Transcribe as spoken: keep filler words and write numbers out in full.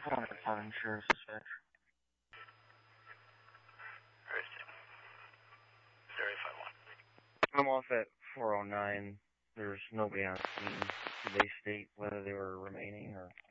four oh seven, Sheriff's Dispatch. Where is it? zero eight five one. I'm off at four oh nine. There's nobody on scene. Did they state whether they were remaining or...